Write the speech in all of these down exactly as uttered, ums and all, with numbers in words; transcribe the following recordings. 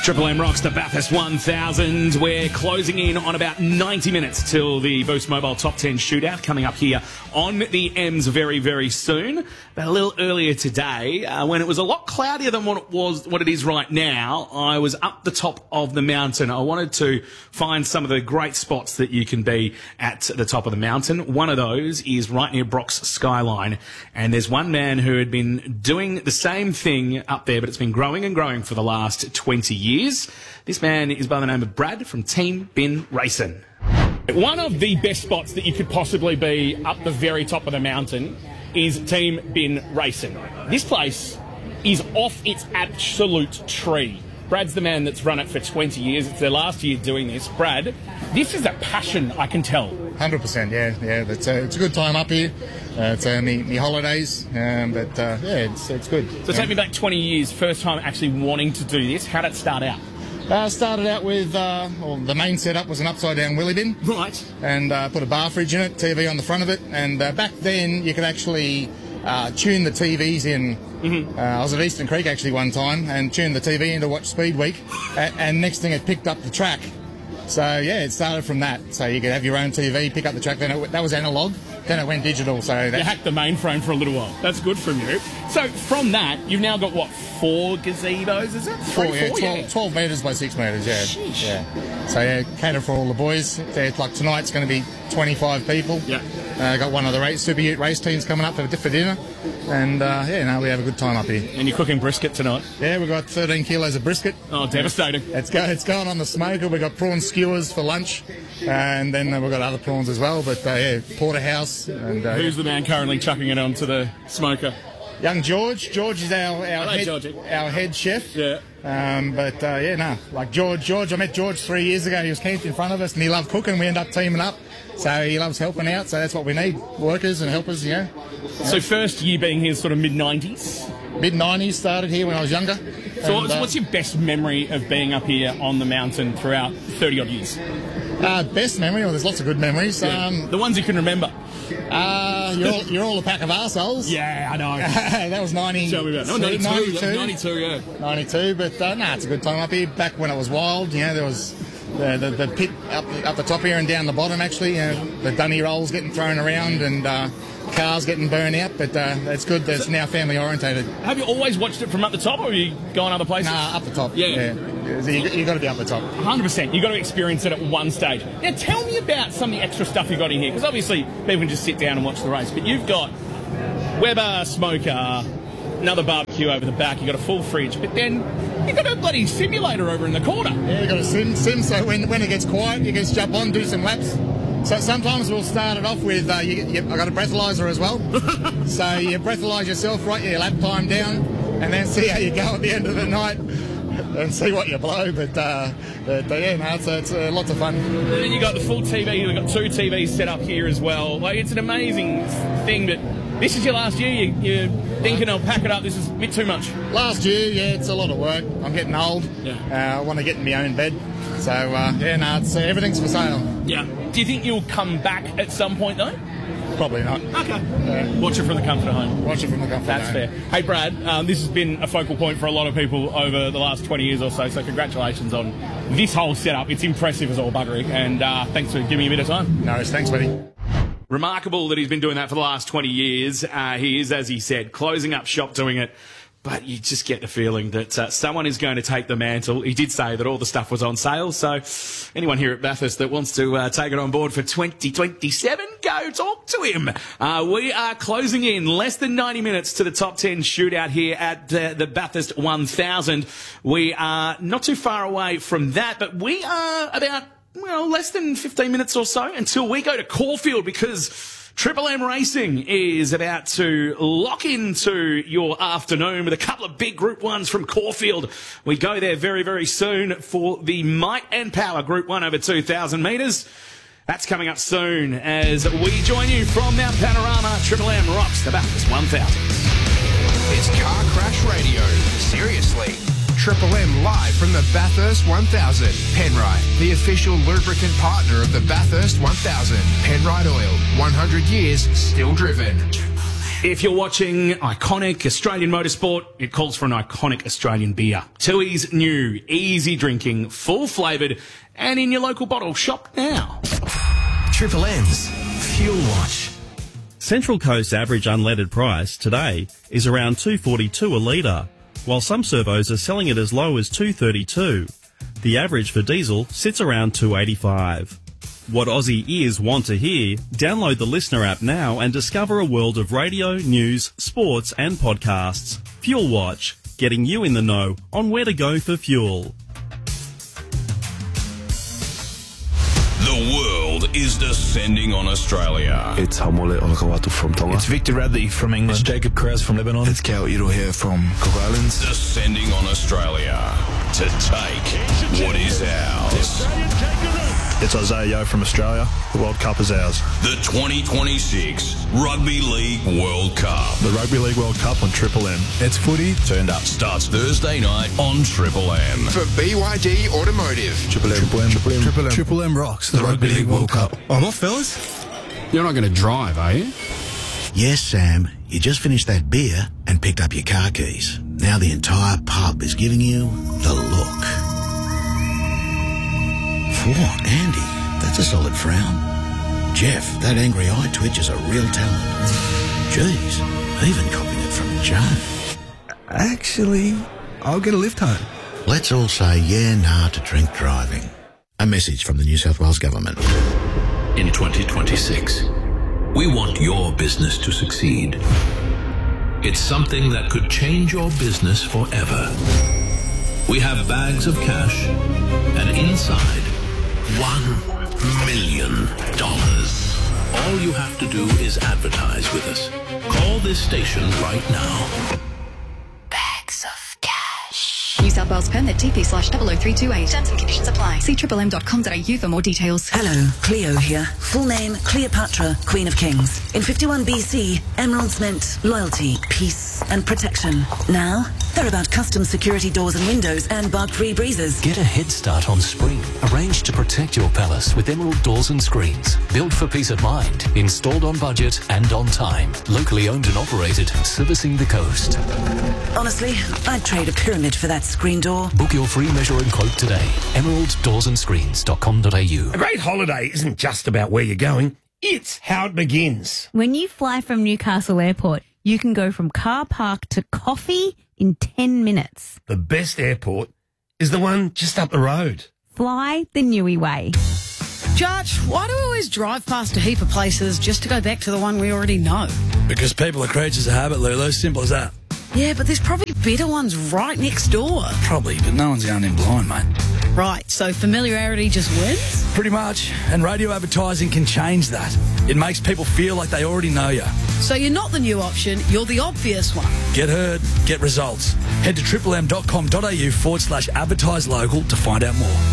Triple M rocks the Bathurst one thousand. We're closing in on about ninety minutes till the Boost Mobile Top ten Shootout coming up here on the M's very, very soon. But a little earlier today, uh, when it was a lot cloudier than what it was, what it is right now, I was up the top of the mountain. I wanted to find some of the great spots that you can be at the top of the mountain. One of those is right near Brock's Skyline. And there's one man who had been doing the same thing up there, but it's been growing and growing for the last twenty years. This man is by the name of Brad from Team Bin Racing. One of the best spots that you could possibly be up the very top of the mountain is Team Bin Racing. This place is off its absolute tree. Brad's the man that's run it for twenty years. It's their last year doing this. Brad, this is a passion, I can tell. one hundred percent, yeah. yeah. It's a, it's a good time up here. Uh, it's uh, me, me holidays, um, but uh, yeah, it's, it's good. So take me back twenty years, first time actually wanting to do this. How did it start out? Uh, started out with, uh, well, the main setup was an upside-down wheelie bin. Right. And uh, put a bar fridge in it, T V on the front of it. And uh, back then, you could actually uh, tune the T Vs in. Mm-hmm. uh, I was at Eastern Creek actually one time and tuned the T V in to watch Speed Week. and, and next thing, it picked up the track. So, yeah, it started from that. So you could have your own T V, pick up the track. Then it, that was analogue. Then it went digital. So that... You hacked the mainframe for a little while. That's good from you. So from that, you've now got, what, four gazebos, is it? Four, Three, yeah, four, twelve, yeah. twelve metres by six metres, yeah. Sheesh. yeah. So, yeah, cater for all the boys. They're, like tonight's going to be twenty-five people. Yeah. Uh, got one of the race, Super Ute race teams coming up for, for dinner. And, uh, yeah, no, we have a good time up here. And you're cooking brisket tonight? Yeah, we've got thirteen kilos of brisket. Oh, devastating. It's, go, it's going on the smoker. We've got prawn skewers for lunch. And then uh, we've got other prawns as well. But, uh, yeah, porterhouse. And, uh, Who's the man currently chucking it onto the smoker? Young George. George is our, our, Hello, head, Georgie. our head chef. Yeah. Um, but, uh, yeah, no, like George, George, I met George three years ago. He was camped in front of us and he loved cooking. We ended up teaming up. So he loves helping out. So that's what we need, workers and helpers, you know. So first year being here sort of mid nineties? mid nineties, started here when I was younger. So and, what's, uh, what's your best memory of being up here on the mountain throughout thirty odd years? Uh, best memory? Well, there's lots of good memories. Yeah. Um, the ones you can remember? uh, you're, all, you're all a pack of arseholes. Yeah, I know. That was ninety. Tell me about it. No, ninety-two. ninety-two. ninety-two, yeah. ninety-two, but uh, nah, it's a good time up here. Back when it was wild, you know, there was the, the, the pit up, up the top here and down the bottom, actually. You know, the dunny rolls getting thrown around and uh, cars getting burned out, but uh, it's good that it's now family orientated. Have you always watched it from up the top, or have you gone other places? Nah, up the top. Yeah. yeah. You, you got to be up the top. one hundred percent. You've got to experience it at one stage. Now, tell me about some of the extra stuff you've got in here, because obviously people can just sit down and watch the race, but you've got Weber smoker, another barbecue over the back, you've got a full fridge, but then you've got a bloody simulator over in the corner. Yeah, you've got a sim, sim so when, when it gets quiet, you can just jump on, do some laps. So sometimes we'll start it off with, uh, you, you, I've got a breathalyzer as well. So you breathalyze yourself, write your lap time down, and then see how you go at the end of the night. And see what you blow, but, uh, but uh, yeah, no, it's, uh, it's uh, lots of fun. And then you got the full T V. We've got two T Vs set up here as well. Like, it's an amazing thing, but this is your last year. You, you're thinking, I'll pack it up. This is a bit too much. Last year, yeah, it's a lot of work. I'm getting old. Yeah. Uh, I want to get in my own bed. So, uh, yeah, no, it's, uh, everything's for sale. Yeah. Do you think you'll come back at some point, though? Probably not. Okay. Uh, Watch it from the comfort of home. Watch it from the comfort That's of home. fair. Hey, Brad, um, this has been a focal point for a lot of people over the last twenty years or so, so congratulations on this whole setup. It's impressive as all buggery, and uh, thanks for giving me a bit of time. No, thanks, buddy. Remarkable that he's been doing that for the last twenty years. Uh, he is, as he said, closing up shop doing it. But you just get the feeling that uh, someone is going to take the mantle. He did say that all the stuff was on sale, so anyone here at Bathurst that wants to uh, take it on board for twenty twenty-seven, go talk to him. Uh, we are closing in less than ninety minutes to the top ten shootout here at uh, the Bathurst one thousand. We are not too far away from that, but we are about, well, less than fifteen minutes or so until we go to Caulfield, because Triple M Racing is about to lock into your afternoon with a couple of big Group ones from Caulfield. We go there very, very soon for the Might and Power Group one over two thousand metres. That's coming up soon as we join you from Mount Panorama. Triple M rocks the Bathurst one thousand. It's Car Crash Radio. Seriously. Triple M live from the Bathurst one thousand. Penrite, the official lubricant partner of the Bathurst one thousand. Penrite Oil, one hundred years still driven. Triple M. If you're watching iconic Australian motorsport, it calls for an iconic Australian beer. Tooheys New, easy drinking, full flavoured, and in your local bottle shop now. Triple M's Fuel Watch. Central Coast's average unleaded price today is around two dollars forty-two a litre, while some servos are selling it as low as two dollars thirty-two. The average for diesel sits around two dollars eighty-five. What Aussie ears want to hear? Download the Listener app now and discover a world of radio, news, sports and podcasts. Fuel Watch, getting you in the know on where to go for fuel. The world is descending on Australia. It's Hamole Olakawatu from Tonga. It's Victor Radley from England. It's Jacob Krause from Lebanon. It's Cal Iro here from Cook Islands. Descending on Australia to take what is ours. It's Isaiah Yeo from Australia. The World Cup is ours. The twenty twenty-six Rugby League World Cup. The Rugby League World Cup on Triple M. It's footy turned up. Starts Thursday night on Triple M. For B Y D Automotive. Triple M. Triple M. Triple M. Triple M. Triple M rocks. The Rugby League World Cup. I'm off, fellas. You're not going to drive, are you? Yes, Sam. You just finished that beer and picked up your car keys. Now the entire pub is giving you the look. Whoa, Andy, that's a solid frown. Jeff, that angry eye twitch is a real talent. Jeez, even copying it from Joe. Actually, I'll get a lift home. Let's all say yeah, nah to drink driving. A message from the New South Wales Government. In twenty twenty-six, we want your business to succeed. It's something that could change your business forever. We have bags of cash, and inside, one million dollars. All you have to do is advertise with us. Call this station right now. Bags of cash. New South Wales permit T P slash double oh three two eight. Terms and conditions apply. See triple m dot com dot a u for more details. Hello, Cleo here. Full name, Cleopatra, Queen of Kings. In fifty-one B C, emeralds meant loyalty, peace, and protection. Now, they're about custom security doors and windows and bug-free breezes. Get a head start on spring. Arrange to protect your palace with Emerald Doors and Screens. Built for peace of mind. Installed on budget and on time. Locally owned and operated. Servicing the coast. Honestly, I'd trade a pyramid for that screen door. Book your free measure and quote today. emerald doors and screens dot com dot a u. A great holiday isn't just about where you're going. It's how it begins. When you fly from Newcastle Airport, you can go from car park to coffee in ten minutes. The best airport is the one just up the road. Fly the Newey way. Judge, why do we always drive past a heap of places just to go back to the one we already know? Because people are creatures of habit, Lulu. Simple as that. Yeah, but there's probably better ones right next door. Probably, but no one's going in blind, mate. Right, so familiarity just wins? Pretty much. And radio advertising can change that. It makes people feel like they already know you. So you're not the new option, you're the obvious one. Get heard, get results. Head to triple m dot com dot a u forward slash advertise local to find out more.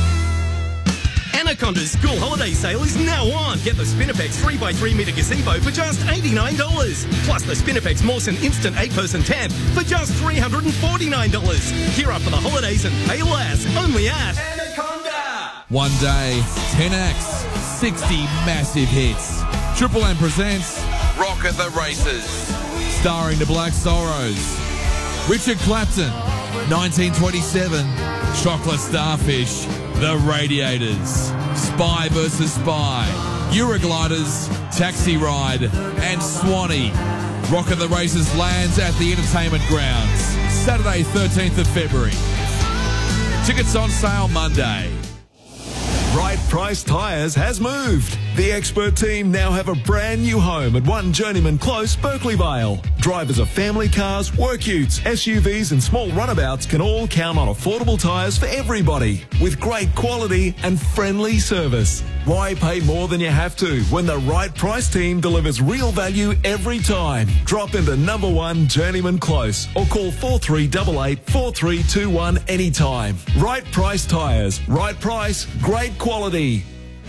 Anaconda's school holiday sale is now on. Get the Spinifex three by three metre gazebo for just eighty-nine dollars. Plus the Spinifex Mawson Instant eight person tent for just three hundred forty-nine dollars. Gear up for the holidays and pay less. Only at Anaconda. One day, ten acts, sixty massive hits. Triple M presents Rock at the Races. Starring the Black Sorrows. Richard Clapton, nineteen twenty-seven, Chocolate Starfish, The Radiators, Spy versus Spy, Eurogliders, Taxi Ride, and Swanee. Rock at the Races lands at the Entertainment Grounds, Saturday, thirteenth of February. Tickets on sale Monday. Right Price Tyres has moved. The expert team now have a brand new home at one Journeyman Close, Berkeley Vale. Drivers of family cars, work utes, S U Vs and small runabouts can all count on affordable tyres for everybody with great quality and friendly service. Why pay more than you have to when the Right Price team delivers real value every time? Drop into number one Journeyman Close or call four three eight eight, four three two one anytime. Right Price Tyres. Right price, great quality.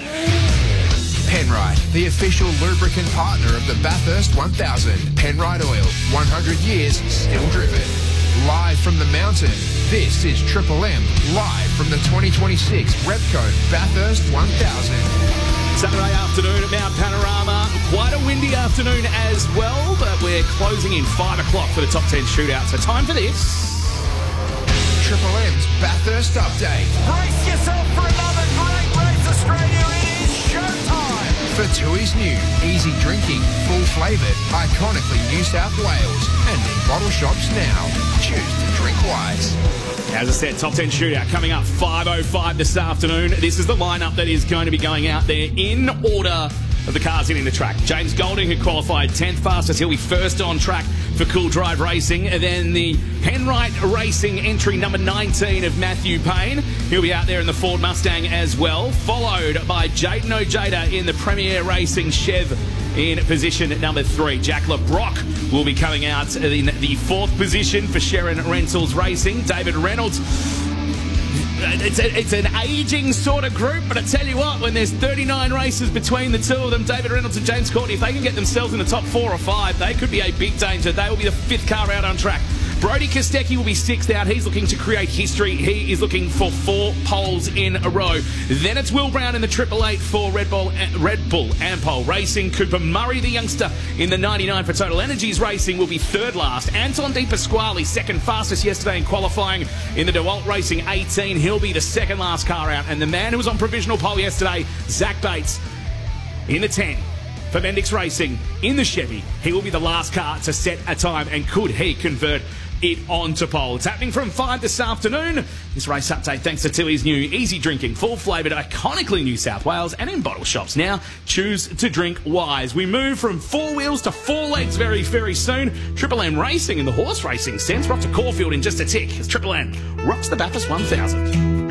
Penrite, the official lubricant partner of the Bathurst one thousand. Penrite Oil, one hundred years still driven. Live from the mountain, this is Triple M, live from the twenty twenty-six Repco Bathurst one thousand. Saturday afternoon at Mount Panorama. Quite a windy afternoon as well, but we're closing in five o'clock for the top ten shootout. So time for this. Triple M's Bathurst Update. Brace yourself for another great race, Australia. It is showtime. For Tui's new, easy drinking, full-flavoured, iconically New South Wales. And in bottle shops now. Choose to drink wise. As I said, top ten shootout coming up five oh five this afternoon. This is the lineup that is going to be going out there in order of the cars hitting the track. James Golding, who qualified tenth fastest, he'll be first on track for Cool Drive Racing. And then the Penrite Racing entry number nineteen of Matthew Payne. He'll be out there in the Ford Mustang as well. Followed by Jayden Ojeda in the Premier Racing Chev in position at number three. Jack LeBrock will be coming out in the fourth position for Sharon Rentals Racing. David Reynolds. It's, a, it's an ageing sort of group, but I tell you what, when there's thirty-nine races between the two of them, David Reynolds and James Courtney, if they can get themselves in the top four or five, they could be a big danger. They will be the fifth car out on track. Brody Kostecki will be sixth out. He's looking to create history. He is looking for four poles in a row. Then it's Will Brown in the Triple Eight for Red Bull, Red Bull Ampol Racing. Cooper Murray, the youngster, in the ninety-nine for Total Energies Racing, will be third last. Anton Di Pasquale, second fastest yesterday in qualifying in the DeWalt Racing eighteen. He'll be the second last car out. And the man who was on provisional pole yesterday, Zach Bates, in the ten. For Bendix Racing in the Chevy, he will be the last car to set a time, and could he convert it onto pole? It's happening from five this afternoon. This race update thanks to Tilly's new easy drinking, full flavoured, iconically New South Wales, and in bottle shops now. Choose to drink wise. We move from four wheels to four legs very, very soon. Triple M Racing in the horse racing sense. We're off to Caulfield in just a tick as Triple M rocks the Bathurst one thousand.